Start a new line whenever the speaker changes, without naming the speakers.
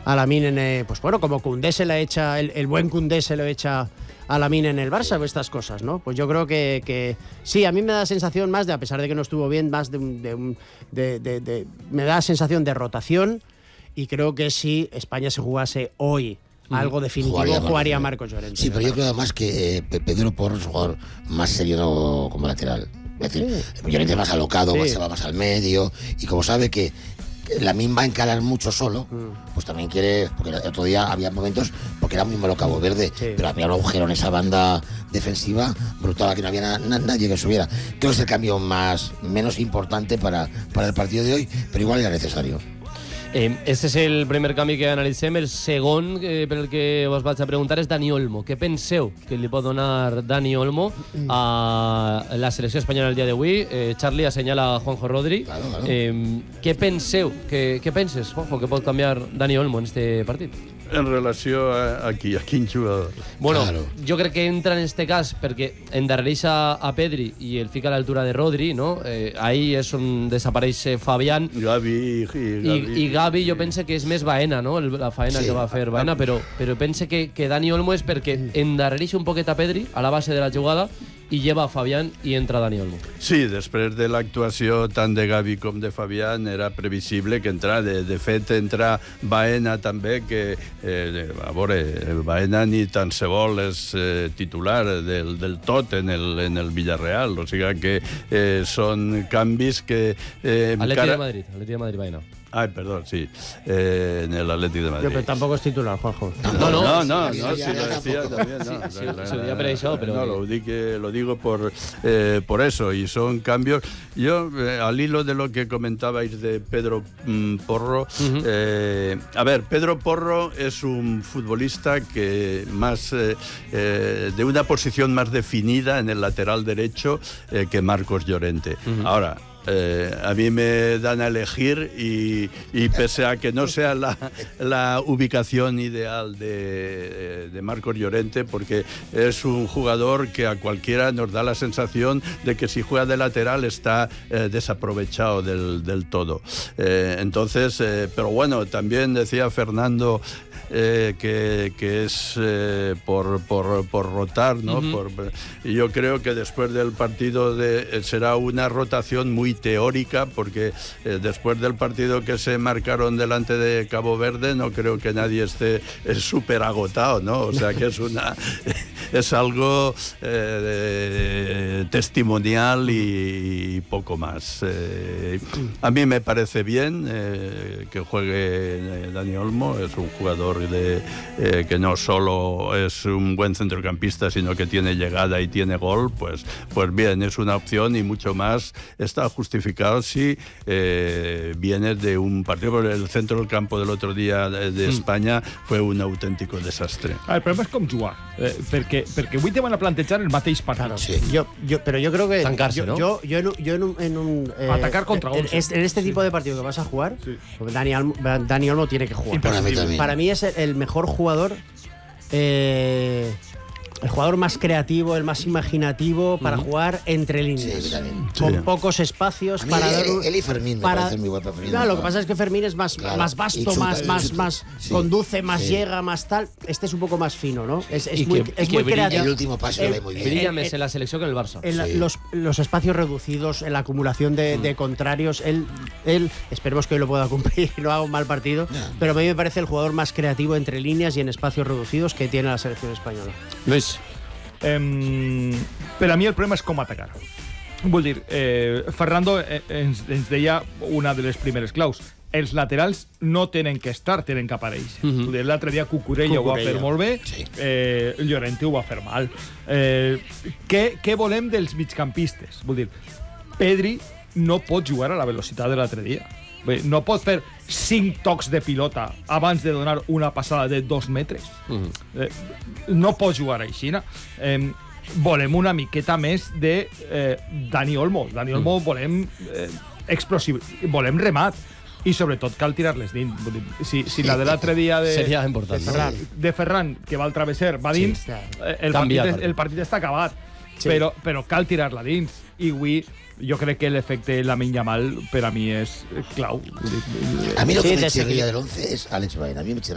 a Lamine pues bueno, como Koundé se le echa, el buen Koundé se lo echa a Lamine en el Barça, estas cosas, ¿no? Pues yo creo que sí, a mí me da sensación más de, a pesar de que no estuvo bien, más me da sensación de rotación, y creo que si España se jugase hoy algo definitivo, jugaría Marcos Llorente.
Sí, pero yo creo además que Pedro Porro es un jugador más serio como lateral. Es decir, Llorente es más alocado, se va más al medio, y como sabe que Lamine va a encarar mucho solo, pues también quiere, porque el otro día había momentos, porque era muy malo Cabo Verde, pero había un agujero en esa banda defensiva brutal, que no había nadie que subiera. Creo que es el cambio menos importante para el partido de hoy, pero igual era necesario.
Este és el primer canvi que analitzem. El segon per el que us vaig a preguntar és Dani Olmo. Què penseu que li pot donar Dani Olmo a la selecció espanyola el dia d'avui? Charlie assenyala a Juanjo Rodri.
Claro.
Què penseu? Què penses, Juanjo, que pot canviar Dani Olmo en este partit?
En relació a quin jugador?
Bueno, jo crec que entra en este cas perquè endarrereix a Pedri i el fica a l'altura de Rodri, no? Ahí és on desapareix Fabián. I Gavi jo pense que és més Baena, no? La faena que va fer Baena, però pense que Dani Olmo és perquè endarrereix un poquet a Pedri a la base de la jugada i lleva a Fabián i entra Dani Olmo.
Sí, després de l'actuació tant de Gavi com de Fabián era previsible que entrà. De fet, entra Baena també, que a veure, Baena ni tan se vol és titular del tot en el Villarreal, o sigui que són canvis que...
Atleti de Madrid, Baena.
Ay, perdón, sí, en el Atlético de Madrid.
Pero tampoco es titular, Juanjo.
No, sí, lo decía también.
Se lo había previsado, pero...
No, lo digo por eso, y son cambios. Yo, al hilo de lo que comentabais de Pedro Porro, a ver, Pedro Porro es un futbolista que más de una posición más definida en el lateral derecho que Marcos Llorente. Ahora, a mí me dan a elegir y pese a que no sea la ubicación ideal de Marcos Llorente, porque es un jugador que a cualquiera nos da la sensación de que si juega de lateral está desaprovechado del todo. Entonces, pero bueno, también decía Fernando que es por rotar, ¿no? Y yo creo que después del partido será una rotación muy teórica, porque después del partido que se marcaron delante de Cabo Verde no creo que nadie esté súper agotado, ¿no? O sea que es algo testimonial y poco más. A mí me parece bien que juegue Dani Olmo. Es un jugador que no solo es un buen centrocampista, sino que tiene llegada y tiene gol. Pues bien, es una opción, y mucho más está justificado si viene de un partido. Porque el centro del campo del otro día de España fue un auténtico desastre.
El problema és com jugar, perquè avui te van a plantejar el mateix partit.
Claro, sí. Pero yo creo que
¿no?
atacar contra 11. En este tipo de partido que vas a jugar, Dani Olmo tiene que jugar. Para mí es el mejor jugador, el jugador más creativo, el más imaginativo para jugar entre líneas, con pocos espacios.
Él y Fermín me parecen muy buenos.
Claro, lo que pasa es que Fermín es más vasto, más conduce, más llega, más tal. Este es un poco más fino, ¿no? Es muy creativo.
El último pase lo ve muy bien.
Brilla més en la selecció que en el Barça.
Los espacios reducidos, en la acumulación de contrarios, él esperemos que hoy lo pueda cumplir y no haga un mal partido, pero a mí me parece el jugador más creativo entre líneas y en espacios reducidos que tiene la selección española.
Luis.
Per a mi el problema és com atacar. Vull dir, Fernando ens deia una de les primeres claus. Els laterals no tenen que estar, tenen que aparèixer. L'altre dia Cucurella ho va fer molt bé, Llorente ho va fer mal. Què volem dels migcampistes? Vull dir, Pedri no pot jugar a la velocitat de l'altre dia. No pot fer 5 tocs de pilota abans de donar una passada de 2 metres. No pot jugar així. Volem una miqueta més de Dani Olmo. Dani Olmo volem explosiu, volem remat. I sobretot cal tirar-les dins. Si la de l'altre dia de Ferran, que va al travesser, va dins, el partit està acabat. Però cal tirar-la dins. I avui jo crec que l'efecte Lamine Yamal per a mi és clau.
A mi lo que me chirría del 11 es Alex Baena. A mí me